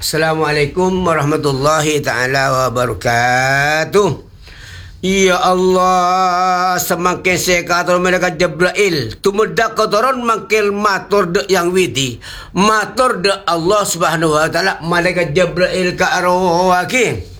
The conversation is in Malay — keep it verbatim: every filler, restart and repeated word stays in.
Assalamualaikum warahmatullahi ta'ala wabarakatuh. Ya Allah, semakin saya kata mereka Jibril tumudak kotoron makin matur de yang widi matur de Allah subhanahu wa ta'ala malaikat Jibril ka arwaki